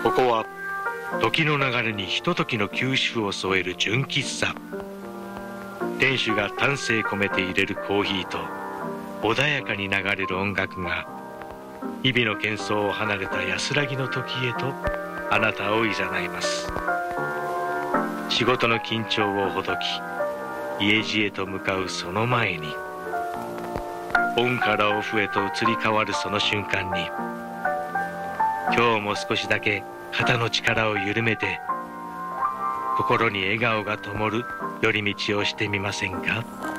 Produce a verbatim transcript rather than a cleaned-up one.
ここは時の流れにひとときの休止符を添える純喫茶。店主が丹精込めて入れるコーヒーと穏やかに流れる音楽が日々の喧騒を離れた安らぎの時へとあなたをいざないます。仕事の緊張をほどき家路へと向かうその前に、オンからオフへと移り変わるその瞬間に、今日も少しだけ肩の力を緩めて心に笑顔が灯る寄り道をしてみませんか。